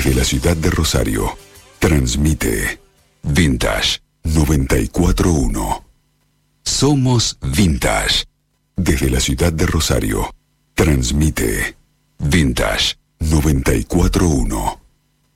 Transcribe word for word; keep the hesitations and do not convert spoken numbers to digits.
Desde la ciudad de Rosario, transmite Vintage noventa y cuatro punto uno. Somos Vintage. Desde la ciudad de Rosario, transmite Vintage noventa y cuatro punto uno.